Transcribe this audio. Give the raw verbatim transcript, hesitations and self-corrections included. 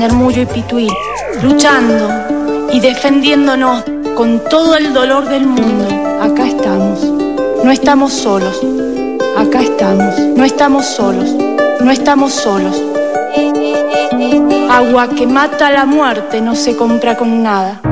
tener Muyo y Pituí, luchando y defendiéndonos con todo el dolor del mundo. Acá estamos, no estamos solos, acá estamos, no estamos solos, no estamos solos. Agua que mata la muerte no se compra con nada.